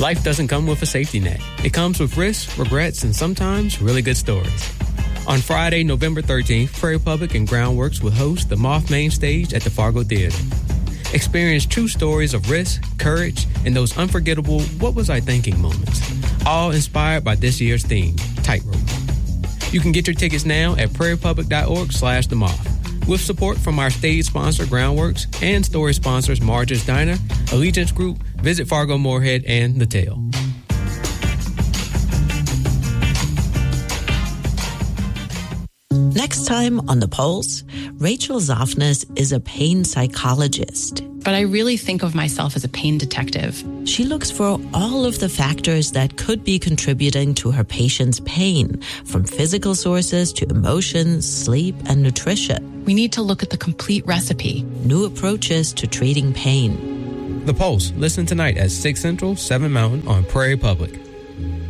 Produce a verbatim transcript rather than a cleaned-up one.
Life doesn't come with a safety net. It comes with risks, regrets, and sometimes really good stories. On Friday, November thirteenth, Prairie Public and Groundworks will host the Moth Main Stage at the Fargo Theater. Experience true stories of risk, courage, and those unforgettable what was I thinking moments, all inspired by this year's theme, Tightrope. You can get your tickets now at prairiepublic.org slash the moth. With support from our stage sponsor, Groundworks, and story sponsors, Marge's Diner, Allegiance Group, Visit Fargo Moorhead, and The Tale. Next time on The Pulse, Rachel Zoffness is a pain psychologist. But I really think of myself as a pain detective. She looks for all of the factors that could be contributing to her patient's pain, from physical sources to emotions, sleep, and nutrition. We need to look at the complete recipe. New approaches to treating pain. The Pulse. Listen tonight at six Central, seven Mountain on Prairie Public.